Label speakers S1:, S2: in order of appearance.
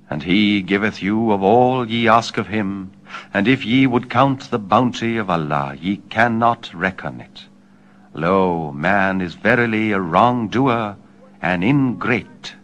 S1: And he giveth you of all ye ask of him, and if ye would count the bounty of Allah, ye cannot reckon it. Lo, man is verily a wrongdoer, an ingrate.